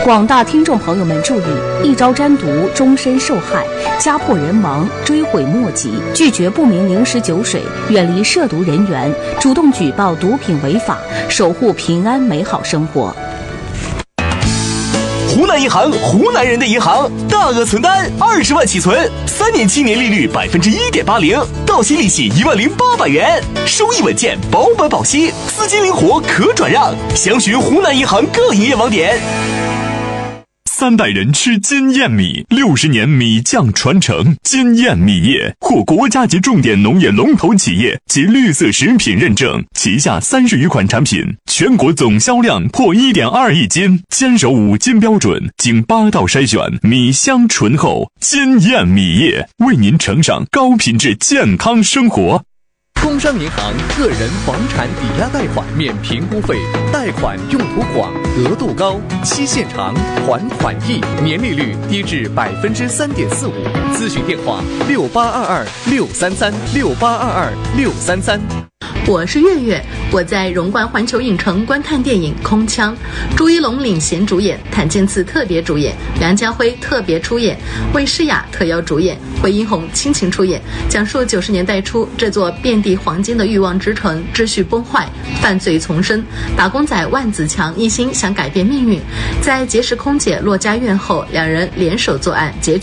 广大听众朋友们注意，一朝沾毒，终身受害，家破人亡，追悔莫及。拒绝不明零食酒水，远离涉毒人员，主动举报毒品违法，守护平安美好生活。 湖南银行，湖南人的银行，大额存单20万起存，3年期年利率1.80%，到期利息10800元，收益稳健，保本保息，资金灵活可转让。详询湖南银行各营业网点。 3代人吃金燕米，60年米酱传承。金燕米业获国家级重点农业龙头企业及绿色食品认证，旗下30余款产品，全国总销量破1.2亿斤，坚守5金标准，经8道筛选，米香醇厚。金燕米业为您呈上高品质健康生活。 工商银行个人房产抵押贷款免评估费，贷款用途广，额度高，期限长，还款易，年利率低至3.45%。咨询电话68226336822633。 我是月月，我在荣冠环球影城观看电影《空腔》，朱一龙领衔主演，谭健次特别主演，梁家辉特别出演，魏诗雅特邀主演，惠英红亲情出演，讲述90年代初这座遍地黄金的欲望之城秩序崩坏，犯罪丛生，打工仔万子强一心想改变命运，在结识空姐骆家苑后，两人联手作案，结局